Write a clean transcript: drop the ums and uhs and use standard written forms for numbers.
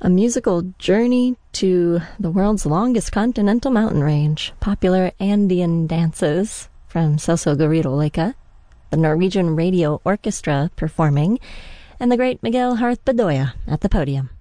A musical journey to the world's longest continental mountain range, popular Andean dances from Celso Garrido Leica, the Norwegian Radio Orchestra performing, and the great Miguel Harth Bedoya at the podium.